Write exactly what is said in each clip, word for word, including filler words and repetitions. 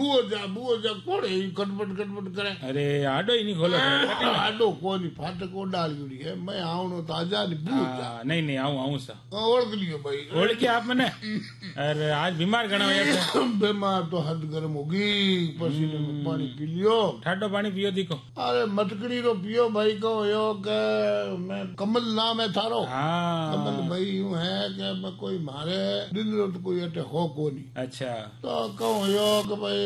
बुओ जा बुओ जा कोण है कटपट कटपट करे। अरे आडो ही नहीं खोलो आडो कोनी फाटक उडाली है मैं आवनो तो आजा नहीं बुओ जा। नहीं नहीं आऊं आऊं सा ओळख लियो भाई ओढ़ के आप मैंने। अरे आज बीमार घना हो बीमार तो हद गर्म होगी पसीने में पानी पी लियो ठाडो पानी पियो दिखो। अरे मटकड़ी रो पियो भाई को यो के मैं कमल नाम है थारो। हाँ कमल भाई यूं है कि मैं कोई मारे दिन रो तो कोई अटे हो को नहीं। अच्छा तो कहो यो कि भाई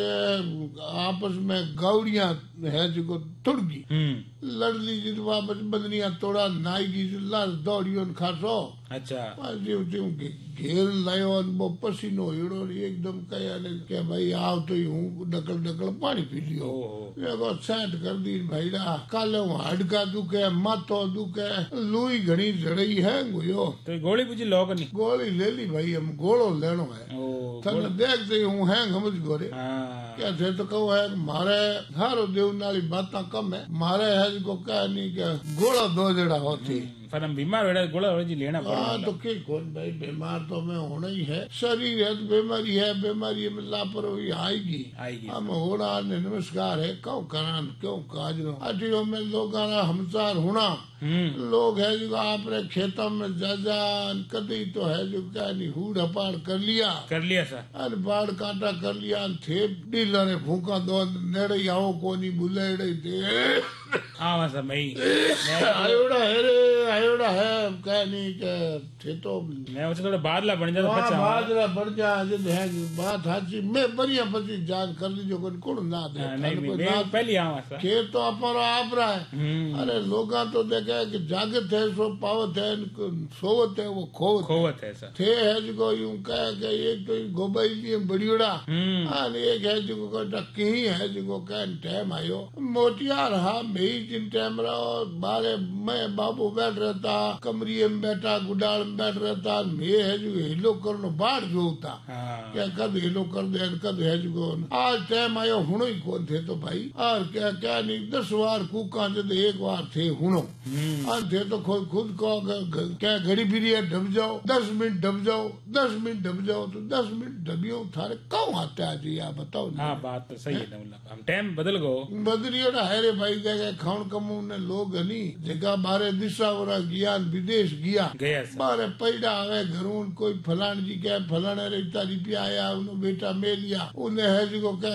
आपस में गौड़ियां है जो तुड़गी लड़ ली जी वापस बदनिया तोड़ा नाई की लाल दौड़ियों खासो। अच्छा घेर लायो वो पसीनो एड़ो एकदम कया ने के भाई आओ तो हूँ डकल डकल पानी पी लियो। देखो सेट कर दी भाईड़ा काले हड़का दुखे माथो दुखे लुई घनी जड़ई है गुयो तो गोली बुझी लो नहीं गोली ले ली भाई हम गोलो लेनो है थने देखते हूँ है समझ गोरे क्या थे तो कहो है मारे हारो देवनाली बात कम है मारे है को कह नहीं क्या गोला दो जड़ा होती पर हम बीमार हो गोला जी लेना पड़ा। तो के कौन भाई बीमार तो मैं होना ही है शरीर है तो बीमारी है बीमारी में लापरवाही आएगी आएगी हम होना नमस्कार है क्यों करान क्यों काज अटियो में लोग हमसार होना लोग है जो आपने खेतों में जाजा कदी तो है जो क्या नहीं हूड़ हपाड़ कर लिया कर लिया सर अरे बाढ़ कांटा कर लिया थे डीलर ने फूका दो नेड़े आओ को नहीं बुलेड़े थे हाँ सर मई आयोड़ा है रे आयोड़ा है क्या नहीं क्या थे तो मैं उसे थोड़ा बादला बन जाता हाँ बादला बन जा जब है बात हाची मैं बढ़िया पति जान कर लीजिए कोई कौन ना दे नहीं मैं पहली आवा सर खेत तो हमारा आप रहा है। अरे लोग तो देखा है कि जागत है सो पावत है सोवत है वो खोवत खोवत है सर थे है जो यूं कह के एक तो गोबाई लिए बड़ीड़ा और एक है जो टक्की ही है जो कह टाइम आयो मोटिया रहा मैं जिन टाइम रहा बारे मैं बाबू बैठ रहता कमरिए में बैठा गुडाल में बैठ रहता मैं है जो हिलो करनो बाढ़ जोता क्या कद हिलो कर दे कद है जो आज टाइम आयो हुनो ही कौन थे तो भाई और क्या क्या नहीं दस बार कूका जब एक बार थे हुनो और थे तो खुद खुद को क्या घड़ी फिरी ढब जाओ दस मिनट ढब जाओ दस मिनट ढब जाओ तो दस मिनट ढबियो थारे क्यों आते आज आप बताओ। हाँ बात तो सही है हम टाइम बदल गो बदलियो ना है रे भाई क्या खान कमू ने लोग हनी जगह बारे दिशा वरा गया विदेश गया गया बारे पैदा आवे घरों कोई फलान जी क्या फलाने रे तारी पे आया उन्हें बेटा में लिया उन्हें है जो